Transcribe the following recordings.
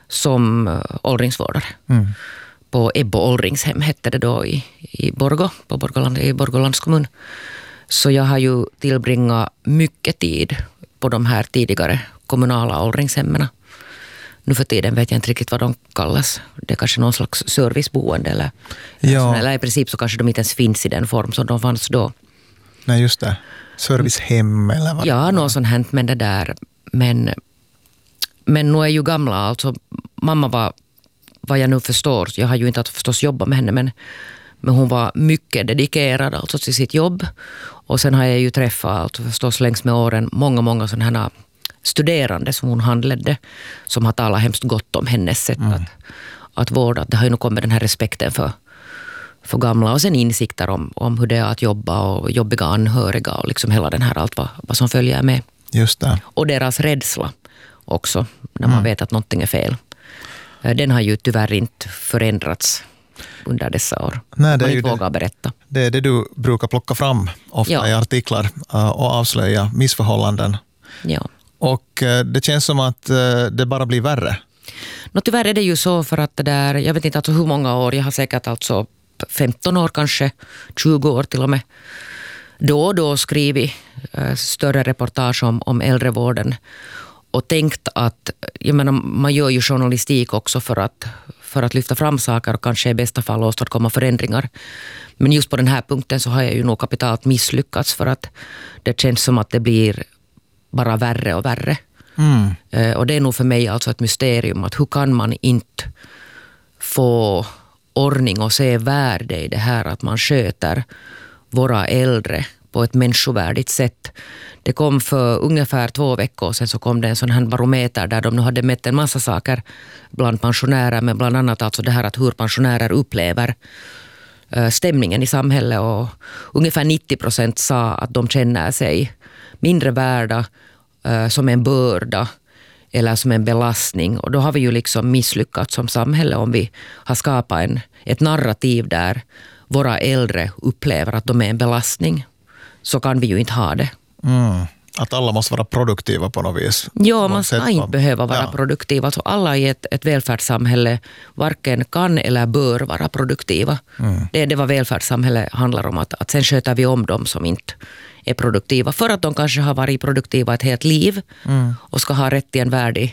som åldringsvårdare. På Ebbo åldringshem hette det då i Borgå, i Borgålands kommun. Så jag har ju tillbringat mycket tid på de här tidigare kommunala åldringshemmen. Nu för tiden vet jag inte riktigt vad de kallas. Det är kanske någon slags serviceboende eller i princip så kanske de inte ens finns i den form som de fanns då. Nej, just det. Servicehem eller vad? Ja, något sånt hänt med det där. Men nu är ju gamla, alltså mamma var, vad jag nu förstår, jag har ju inte förstås jobbat med henne, men hon var mycket dedikerad alltså till sitt jobb. Och sen har jag ju träffat alltså förstås längs med åren många sådana här studerande som hon handledde, som har talat hemskt gott om hennes sätt att vårda. Det har ju nog kommit den här respekten för gamla och sen insikter om hur det är att jobba och jobbiga anhöriga och liksom hela den här allt vad som följer med. Just det. Och deras rädsla också när man vet att någonting är fel. Den har ju tyvärr inte förändrats under dessa år. Nej, det man är inte vågar berätta. Det är det du brukar plocka fram ofta i artiklar och avslöja missförhållanden. Ja. Och det känns som att det bara blir värre. Tyvärr är det ju så för att det där, jag vet inte alltså hur många år, jag har säkert alltså 15 år kanske, 20 år till och med. Då och då skrivit större reportage om äldrevården och tänkt att, jag menar, man gör ju journalistik också för att lyfta fram saker och kanske i bästa fall åstadkomma förändringar. Men just på den här punkten så har jag ju nog kapitalt misslyckats för att det känns som att det blir bara värre och värre. Och det är nog för mig alltså ett mysterium att hur kan man inte få ordning och se värde i det här att man sköter våra äldre på ett människovärdigt sätt. Det kom för ungefär 2 veckor sedan så kom det en sån här barometer där de nu hade mätt en massa saker bland pensionärer, men bland annat alltså det här att hur pensionärer upplever stämningen i samhället, och ungefär 90% sa att de känner sig mindre värda, som en börda eller som en belastning. Och då har vi ju liksom misslyckats som samhälle om vi har skapat ett narrativ där våra äldre upplever att de är en belastning. Så kan vi ju inte ha det. Att alla måste vara produktiva på något vis. Ja, man ska inte behöva vara produktiva. Alltså alla i ett välfärdssamhälle varken kan eller bör vara produktiva. Det är det vad välfärdssamhälle handlar om. Att sen sköter vi om dem som inte är produktiva. För att de kanske har varit produktiva ett helt liv och ska ha rätt till en värdig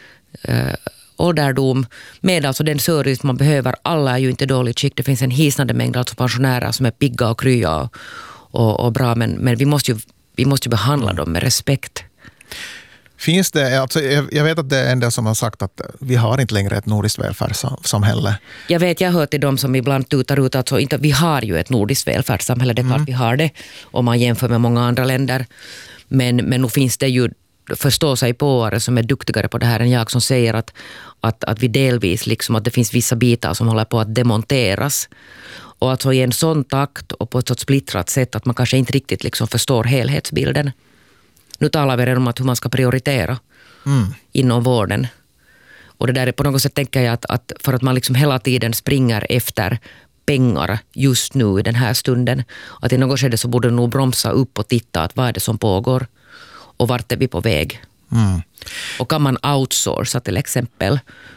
ålderdom med alltså den service man behöver. Alla är ju inte dåligt skick. Det finns en hisnande mängd alltså pensionärer som är pigga och krya och bra, men vi måste ju behandla dem med respekt. Finns det, alltså jag vet att det är en del som har sagt att vi har inte längre ett nordiskt välfärdssamhälle. Jag har hört till dem som ibland tutar ut att så inte, vi har ju ett nordiskt välfärdssamhälle, det är klart vi har det om man jämför med många andra länder. Men nu finns det ju förstå sig påare som är duktigare på det här än jag, som säger att vi delvis liksom att det finns vissa bitar som håller på att demonteras. Och alltså i en sån takt och på ett så splittrat sätt att man kanske inte riktigt liksom förstår helhetsbilden. Nu talar vi redan om att hur man ska prioritera inom vården. Och det där är på något sätt, tänker jag, att för att man liksom hela tiden springer efter pengar just nu i den här stunden. Att i något skede så borde nog bromsa upp och titta att vad är det som pågår och vart är vi på väg. Och kan man outsourca till exempel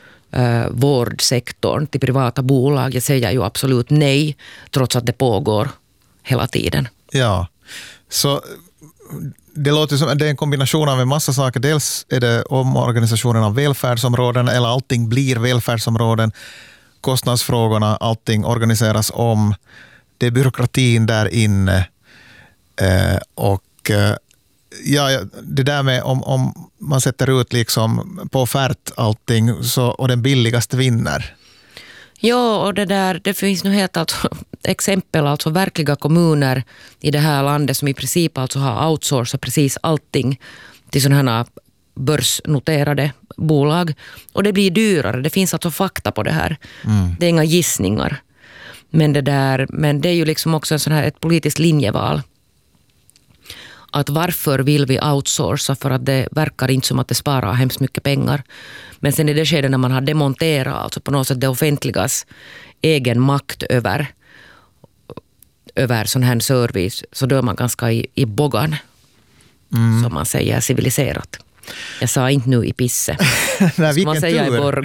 vårdsektorn till privata bolag? Jag säger ju absolut nej, trots att det pågår hela tiden. Ja, så det låter som att det är en kombination av en massa saker. Dels är det omorganisationen av välfärdsområden, eller allting blir välfärdsområden. Kostnadsfrågorna, allting organiseras om. Det är byråkratin där inne. Och ja, det där med om man sätter ut liksom på offert allting så, och den billigaste vinner. Ja, och det finns nu helt alltså exempel, alltså verkliga kommuner i det här landet som i princip alltså har outsourcat precis allting till sådana här börsnoterade bolag. Och det blir dyrare. Det finns alltså fakta på det här. Det är inga gissningar. Men det är ju liksom också en sån här, ett politiskt linjeval. Att varför vill vi outsourca? För att det verkar inte som att det sparar hemskt mycket pengar. Men sen i det skedet när man har demonterat alltså på något sätt det offentligas egen makt över sån här service, så då är man ganska i bågan. Som man säger, civiliserat. Jag sa inte nu i pisse. Nej, vilken tur.